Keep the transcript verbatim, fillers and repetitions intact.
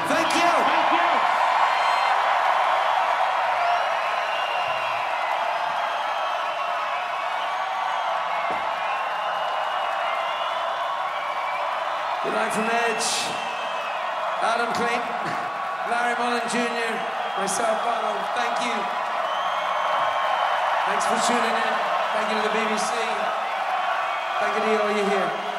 Thank you. Thank you. Good night from Edge, Adam Clayton, Larry Mullen Junior, myself, Bono. Thank you. Thanks for tuning in. Thank you to the B B C. Thank you to all you here.